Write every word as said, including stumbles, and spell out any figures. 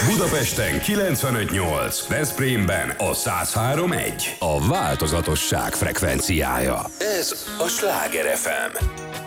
Budapesten kilencvenöt nyolc, Veszprémben a száz három egy. A változatosság frekvenciája. Ez a Sláger ef em.